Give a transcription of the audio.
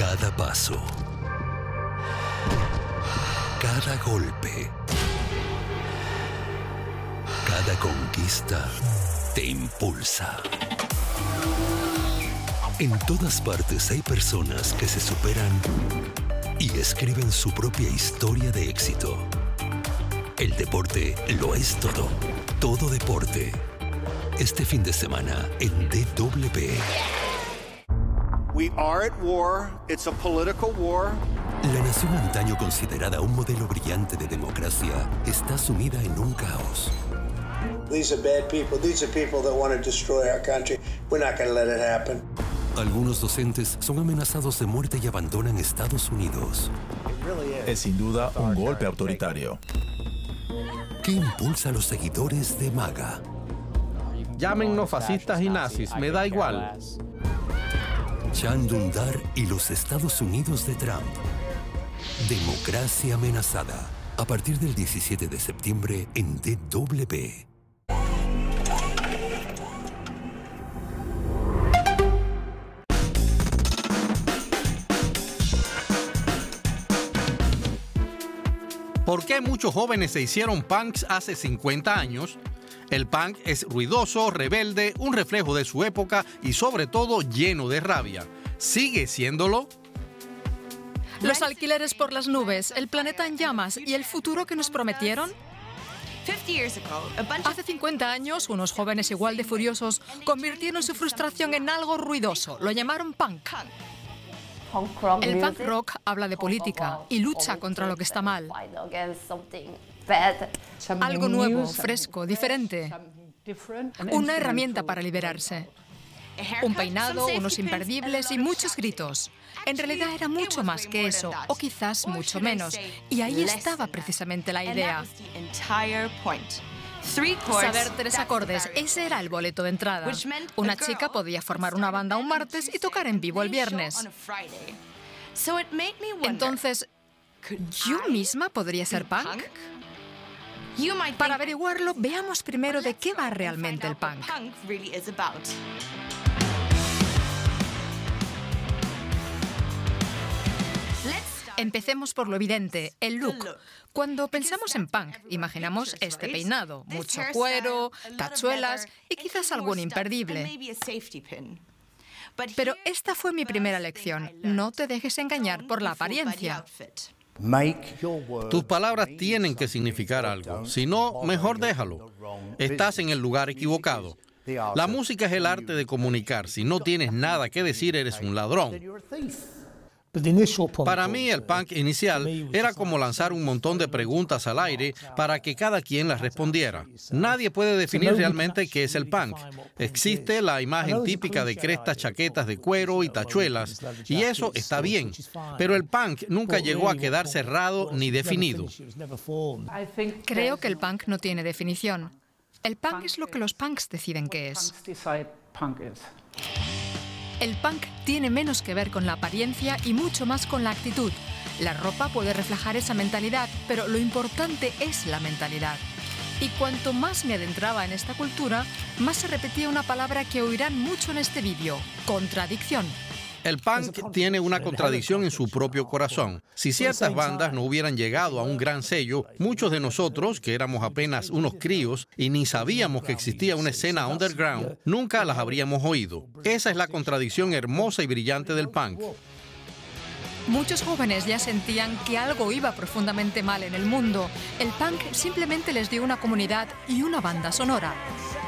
Cada paso, cada golpe, cada conquista te impulsa. En todas partes hay personas que se superan y escriben su propia historia de éxito. El deporte lo es todo. Todo deporte. Este fin de semana en DW. We are at war. It's a political war. La nación antaño considerada un modelo brillante de democracia está sumida en un caos. These are bad people. These are people that want to destroy our country. We're not going to let it happen. Algunos docentes son amenazados de muerte y abandonan Estados Unidos. Es sin duda un golpe autoritario. ¿Qué impulsa a los seguidores de MAGA? Llámennos fascistas y nazis, me da igual. Can Dündar y los Estados Unidos de Trump. Democracia amenazada. A partir del 17 de septiembre en DW. ¿Por qué muchos jóvenes se hicieron punks hace 50 años? El punk es ruidoso, rebelde, un reflejo de su época y sobre todo lleno de rabia. ¿Sigue siéndolo? Los alquileres por las nubes, el planeta en llamas y el futuro que nos prometieron. Hace 50 años, unos jóvenes igual de furiosos convirtieron su frustración en algo ruidoso. Lo llamaron punk. El punk rock habla de política y lucha contra lo que está mal. Algo nuevo, fresco, diferente. Una herramienta para liberarse. Un peinado, unos imperdibles y muchos gritos. En realidad era mucho más que eso, o quizás mucho menos. Y ahí estaba precisamente la idea. Saber 3 acordes, ese era el boleto de entrada. Una chica podía formar una banda un martes y tocar en vivo el viernes. Entonces, ¿yo misma podría ser punk? Para averiguarlo, veamos primero de qué va realmente el punk. Empecemos por lo evidente, el look. Cuando pensamos en punk, imaginamos este peinado, mucho cuero, tachuelas y quizás algún imperdible. Pero esta fue mi primera lección. No te dejes engañar por la apariencia. Tus palabras tienen que significar algo. Si no, mejor déjalo. Estás en el lugar equivocado. La música es el arte de comunicar. Si no tienes nada que decir, eres un ladrón. Para mí, el punk inicial era como lanzar un montón de preguntas al aire para que cada quien las respondiera. Nadie puede definir realmente qué es el punk. Existe la imagen típica de crestas, chaquetas de cuero y tachuelas, y eso está bien. Pero el punk nunca llegó a quedar cerrado ni definido. Creo que el punk no tiene definición. El punk es lo que los punks deciden que es. El punk tiene menos que ver con la apariencia y mucho más con la actitud. La ropa puede reflejar esa mentalidad, pero lo importante es la mentalidad. Y cuanto más me adentraba en esta cultura, más se repetía una palabra que oirán mucho en este vídeo: contradicción. El punk tiene una contradicción en su propio corazón. Si ciertas bandas no hubieran llegado a un gran sello, muchos de nosotros, que éramos apenas unos críos y ni sabíamos que existía una escena underground, nunca las habríamos oído. Esa es la contradicción hermosa y brillante del punk. Muchos jóvenes ya sentían que algo iba profundamente mal en el mundo. El punk simplemente les dio una comunidad y una banda sonora.